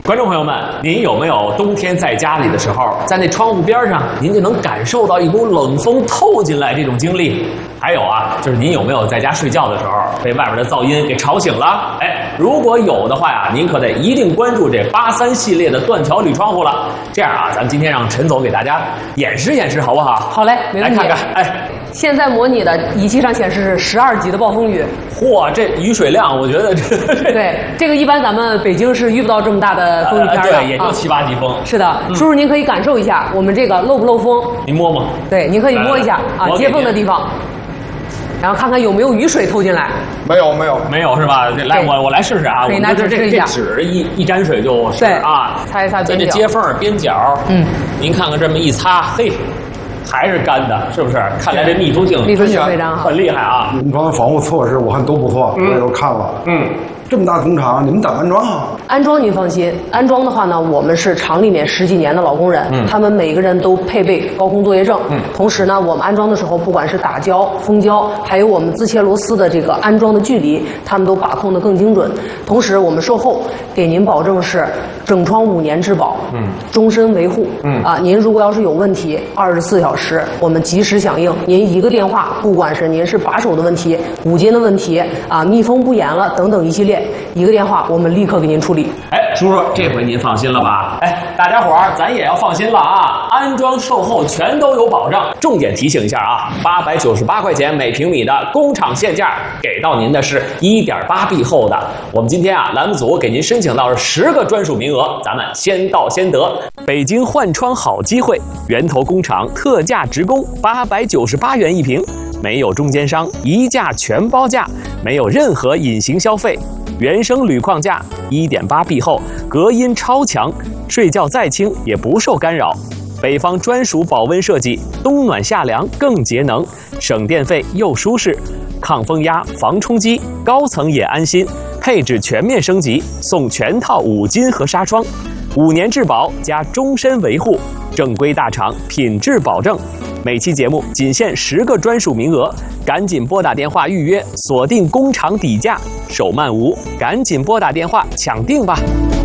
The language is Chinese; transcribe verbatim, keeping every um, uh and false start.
观众朋友们，您有没有冬天在家里的时候，在那窗户边上，您就能感受到一股冷风透进来这种经历？还有啊，就是您有没有在家睡觉的时候被外边的噪音给吵醒了？哎，如果有的话呀，您可得一定关注这八三系列的断桥铝窗户了。这样啊，咱们今天让陈总给大家演示演示，好不好？ 好嘞，没问题。 来看看，哎。 现在模拟的仪器上显示是十二级的暴风雨。 嚯，这雨水量，我觉得这对这个一般咱们北京是遇不到这么大的风雨天的， 呃、对，也就七八级风。 啊、是的，叔叔您可以感受一下我们这个漏不漏风？ 您摸摸。 对，您可以摸一下啊，接缝的地方，然后看看有没有雨水透进来。 没有，没有， 没有是吧？来，我我来试试啊。 可以拿纸试一下。 这纸一一沾水就是啊， 擦一擦边角。 在这接缝边角，嗯，您看看这么一擦，嘿。还是干的，是不是？看来这密封性密封性非常好， 很厉害啊！ 你们装的防护措施我看都不错，我也都看了。嗯，这么大工厂，你们怎么安装啊？ 安装您放心，安装的话呢，我们是厂里面十几年的老工人，嗯、他们每个人都配备高空作业证。嗯，同时呢，我们安装的时候，不管是打胶、封胶，还有我们自切螺丝的这个安装的距离，他们都把控的更精准。同时，我们售后给您保证是整窗五年质保，嗯，终身维护。嗯啊，您如果要是有问题，二十四小时我们及时响应。您一个电话，不管是您是把手的问题、五金的问题啊、密封不严了等等一系列，一个电话我们立刻给您处理。 哎，叔叔，这回您放心了吧？哎，大家伙儿咱也要放心了啊！安装售后全都有保障。重点提醒一下啊，八百九十八块钱每平米的工厂限价，给到您的是 一点八 B 厚的。我们今天啊，栏目组给您申请到是十个专属名额，咱们先到先得。北京换窗好机会，源头工厂特价直供，八百九十八元一平，没有中间商，一价全包价，没有任何隐形消费。原生铝框架 一点八 B 厚，隔音超强，睡觉再轻也不受干扰。北方专属保温设计，冬暖夏凉更节能，省电费又舒适，抗风压、防冲击，高层也安心。配置全面升级，送全套五金和纱窗，五年质保加终身维护，正规大厂，品质保证。每期节目仅限十个专属名额，赶紧拨打电话预约，锁定工厂底价，手慢无，赶紧拨打电话抢定吧。